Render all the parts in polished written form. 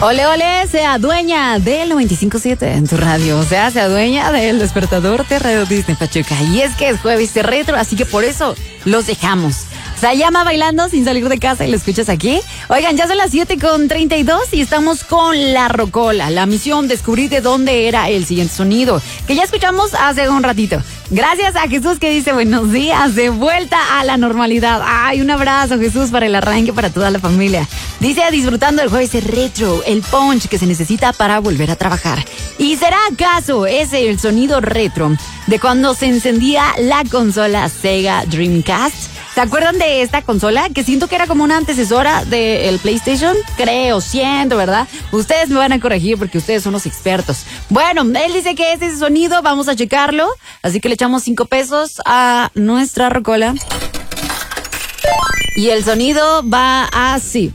Ole, ole, sea dueña del 95.7 en tu radio. O sea dueña del despertador de Radio Disney Pachuca. Y es que es jueves de retro, así que por eso los dejamos. Se llama Bailando sin salir de casa y lo escuchas aquí. Oigan, ya son las 7:32 y estamos con La Rocola. La misión, descubrir de dónde era el siguiente sonido, que ya escuchamos hace un ratito. Gracias a Jesús que dice buenos días, de vuelta a la normalidad. Ay, un abrazo, Jesús, para el arranque, para toda la familia. Dice, disfrutando el jueves retro, el punch que se necesita para volver a trabajar. ¿Y será acaso ese el sonido retro de cuando se encendía la consola Sega Dreamcast? ¿Se acuerdan de esta consola? Que siento que era como una antecesora del PlayStation. Siento, ¿verdad? Ustedes me van a corregir porque ustedes son los expertos. Bueno, él dice que es ese sonido, vamos a checarlo. Así que le echamos 5 pesos a nuestra rocola. Y el sonido va así.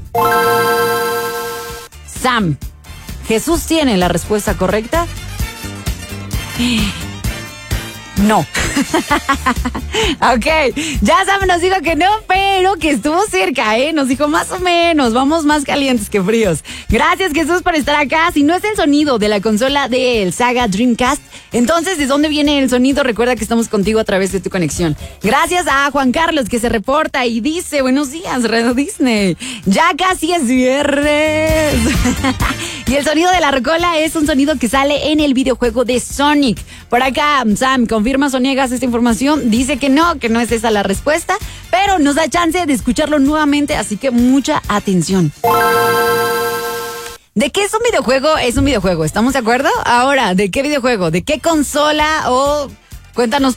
Sam, ¿Jesús tiene la respuesta correcta? No. Ok, ya Sam nos dijo que no, pero que estuvo cerca, nos dijo más o menos, vamos más calientes que fríos. Gracias, Jesús, por estar acá. Si no es el sonido de la consola del Sega Dreamcast, entonces ¿de dónde viene el sonido? Recuerda que estamos contigo a través de tu conexión. Gracias a Juan Carlos que se reporta y dice, buenos días, Radio Disney, ya casi es viernes. Y el sonido de la rocola es un sonido que sale en el videojuego de Sonic. Por acá, Sam, ¿confirmas o niegas esta información? Dice que no es esa la respuesta, pero nos da chance de escucharlo nuevamente, así que mucha atención. ¿De qué es un videojuego? Es un videojuego, ¿estamos de acuerdo? Ahora, ¿de qué videojuego? ¿De qué consola? O cuéntanos